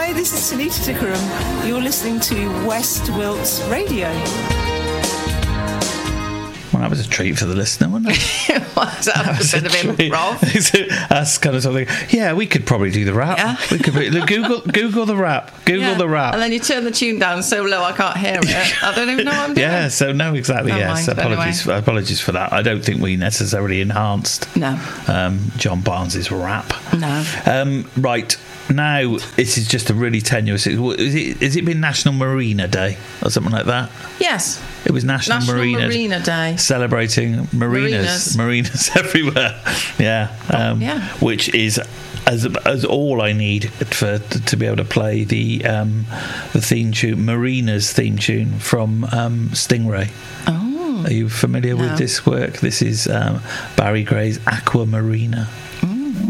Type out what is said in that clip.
Hi, this is Sunita Tikaram. You're listening to West Wilts Radio. Well, that was a treat for the listener, wasn't it? What's up? A bit of improv. That's kind of something. Yeah, we could probably do the rap. Yeah. We could Google the rap. Google the rap. And then you turn the tune down so low I can't hear it. I don't even know what I'm doing. Yeah, so no, exactly. Never Yes, mind, apologies for that. I don't think we necessarily enhanced. No. John Barnes's rap. No. Right. Now, this is just a really tenuous... Has it been National Marina Day or something like that? Yes. It was National Marina Day. Celebrating marinas everywhere. Yeah. Which is as all I need to be able to play the theme tune, Marina's theme tune from Stingray. Oh. Are you familiar with this work? This is Barry Gray's Aqua Marina.